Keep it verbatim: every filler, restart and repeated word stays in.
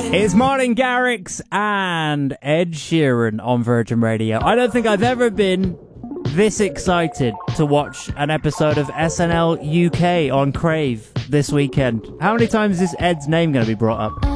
It's Martin Garrix and Ed Sheeran on Virgin Radio. I don't think I've ever been this excited to watch an episode of S N L U K on Crave this weekend. How many times is Ed's name going to be brought up?